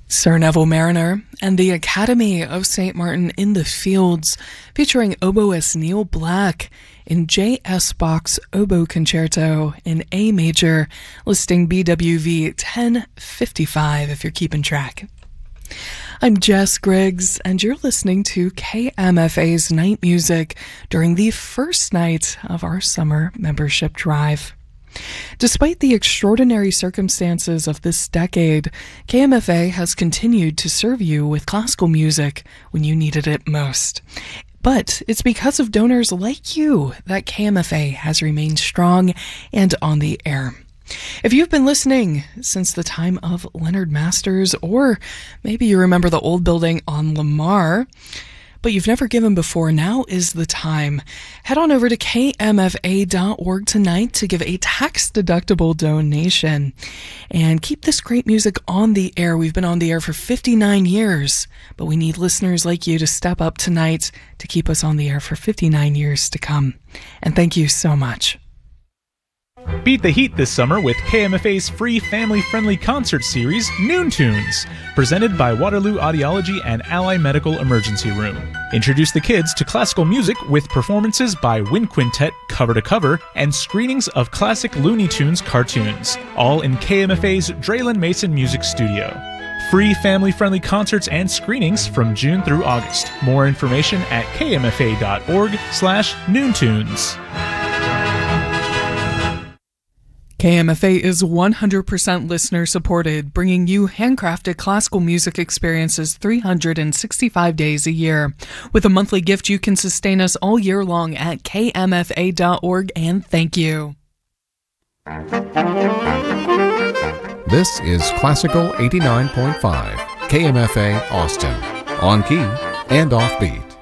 Sir Neville Mariner and the Academy of St. Martin in the Fields, featuring oboist Neil Black in J.S. Bach's Oboe Concerto in A major, listing BWV 1055 if you're keeping track. I'm Jess Griggs, and you're listening to KMFA's Night Music during the first night of our summer membership drive. Despite the extraordinary circumstances of this decade, KMFA has continued to serve you with classical music when you needed it most. But it's because of donors like you that KMFA has remained strong and on the air. If you've been listening since the time of Leonard Masters, or maybe you remember the old building on Lamar, but you've never given before, now is the time. Head on over to kmfa.org tonight to give a tax-deductible donation and keep this great music on the air. We've been on the air for 59 years, but we need listeners like you to step up tonight to keep us on the air for 59 years to come. And thank you so much. Beat the heat this summer with KMFA's free family-friendly concert series, Noon Tunes, presented by Waterloo Audiology and Ally Medical Emergency Room. Introduce the kids to classical music with performances by Wind Quintet cover to cover and screenings of classic Looney Tunes cartoons, all in KMFA's Draylen Mason Music Studio. Free family-friendly concerts and screenings from June through August. More information at kmfa.org/noontunes. KMFA is 100% listener supported, bringing you handcrafted classical music experiences 365 days a year. With a monthly gift, you can sustain us all year long at kmfa.org, and thank you. This is Classical 89.5, KMFA Austin, on key and offbeat.